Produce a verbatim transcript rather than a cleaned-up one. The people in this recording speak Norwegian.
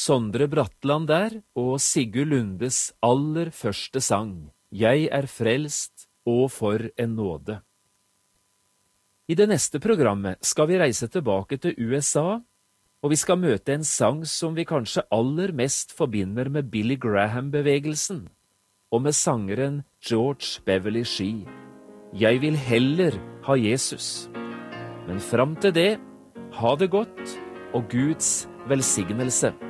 Sondre Bratland der, og Sigurd Lundes aller første sang, Jeg er frelst, og for en nåde. I det neste programmet skal vi reise tilbake til U S A, og vi skal møte en sang som vi kanskje aller mest forbinder med Billy Graham-bevegelsen, og med sangeren George Beverly Shee. Jeg vil heller ha Jesus. Men fram til det, ha det godt, og Guds velsignelse.